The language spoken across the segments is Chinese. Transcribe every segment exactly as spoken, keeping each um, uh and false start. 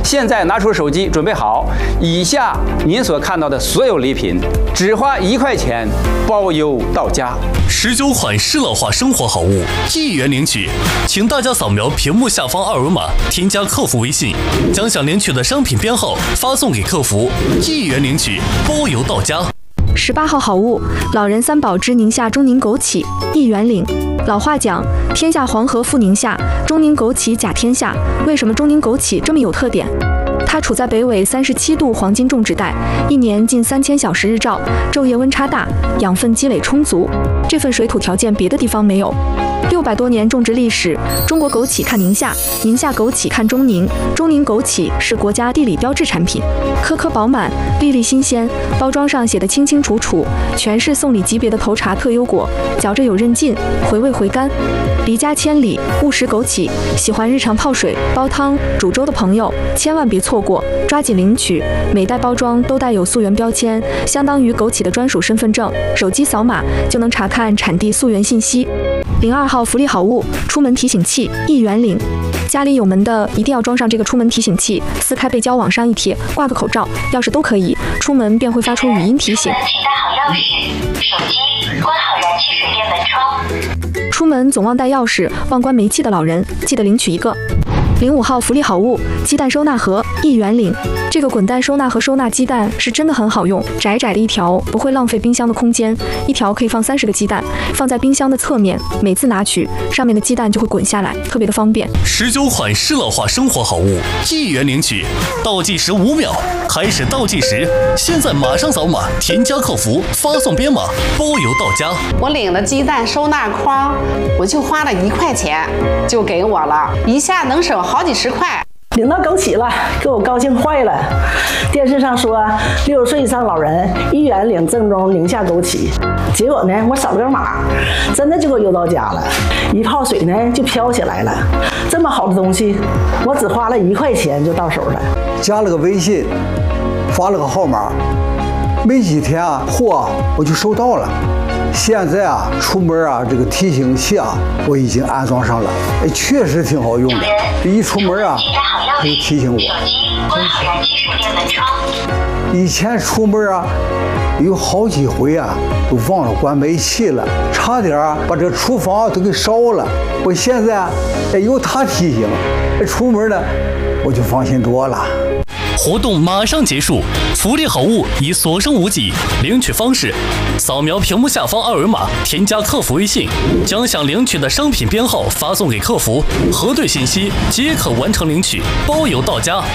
现在拿出手机，准备好，以下您所看到的所有礼品，只花一块钱，包邮到家。 十九款适老化生活好物，一元领取，请大家扫描屏幕下方二维码，添加客服微信，将想领取的商品编号发送给客服，一元领取，包邮到家。 十八号好物，老人三宝之宁夏中宁枸杞，一元领。老话讲，天下黄河复宁夏，中宁枸杞甲天下。为什么中宁枸杞这么有特点？它处在北纬三十七度黄金种植带，一年近三千小时日照，昼夜温差大，养分积累充足。这份水土条件别的地方没有。六百多年种植历史，中国枸杞看宁夏，宁夏枸杞看中宁，中宁枸杞是国家地理标志产品，颗颗饱满，粒粒新鲜，包装上写得清清楚楚，全是送礼级别的头茶特优果，嚼着有韧劲，回味回甘。离家千里，勿食枸杞，喜欢日常泡水、煲汤、煮粥的朋友，千万别错过，抓紧领取。每袋包装都带有溯源标签，相当于枸杞的专属身份证，手机扫码就能查看产地溯源信息。零二号福利好物，出门提醒器，一元领。家里有门的一定要装上这个出门提醒器，撕开背胶往上一贴，挂个口罩、钥匙都可以，出门便会发出语音提醒。 请带好钥匙、手机，关好燃气水电门窗。 出门总忘带钥匙、忘关煤气的老人，记得领取一个。零五号福利好物，鸡蛋收纳盒，一元领。这个滚蛋收纳盒收纳鸡蛋是真的很好用，窄窄的一条不会浪费冰箱的空间，一条可以放三十个鸡蛋，放在冰箱的侧面，每次拿取上面的鸡蛋就会滚下来，特别的方便。 十九款适老化生活好物，一元领取，倒计时五秒，开始倒计时，现在马上扫码，添加客服，发送编码，包邮到家。 我领了鸡蛋收纳筐，我就花了一块钱就给我了，一下能省好几十块。 领到枸杞了，给我高兴坏了。电视上说六十岁以上老人一元领正宗宁夏枸杞，结果呢，我扫了个码，真的就给我邮到家了，一泡水呢就飘起来了。这么好的东西，我只花了一块钱就到手了。 加了个微信，发了个号码，没几天啊，货啊我就收到了。现在啊，出门啊，这个提醒器啊，我已经安装上了，哎，确实挺好用的。一出门啊，它就提醒我。 手机关好燃气水电门窗。 以前出门啊，有好几回啊，都忘了关煤气了，差点啊把这厨房都给烧了。我现在哎有它提醒，哎，出门呢我就放心多了。 活动马上结束，福利好物已所剩无几。领取方式：扫描屏幕下方二维码，添加客服微信，将想领取的商品编号发送给客服，核对信息即可完成领取，包邮到家。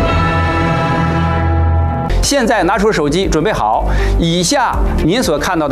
现在拿出手机，准备好，以下您所看到的